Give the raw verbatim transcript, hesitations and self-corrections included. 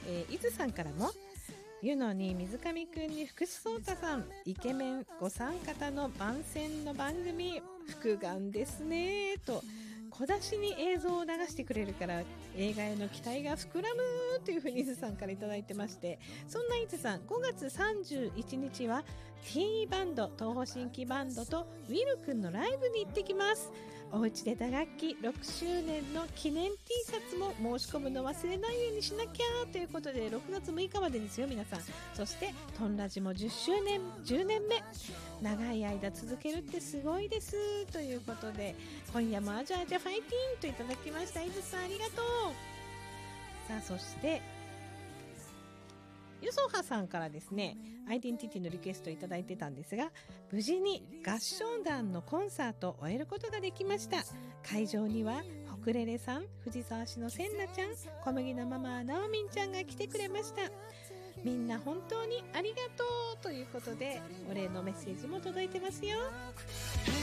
えー、伊豆さんからも、ゆのに水上くんに福士蒼汰さん、イケメンご参加の番宣の番組復眼ですねと小出しに映像を流してくれるから映画への期待が膨らむというふうに伊豆さんからいただいてまして、そんな伊豆さんごがつさんじゅういちにちは T バンド東方神起バンドとウィルくんのライブに行ってきます。おうちで打楽器ろくしゅうねんの記念 T シャツも申し込むの忘れないようにしなきゃということでろくがつむいかまでですよ皆さん。そしてトンラジもじゅっしゅうねんじゅうねんめ、長い間続けるってすごいですということで、今夜もアジャアジャファイティーンといただきました。伊豆さんありがとう。さあそしてゆそはさんからですね、アイデンティティのリクエストいただいてたんですが、無事に合唱団のコンサートを終えることができました。会場にはホクレレさん、藤沢市のせんなちゃん、小麦のママなおみんちゃんが来てくれました。みんな本当にありがとうということでお礼のメッセージも届いてますよ。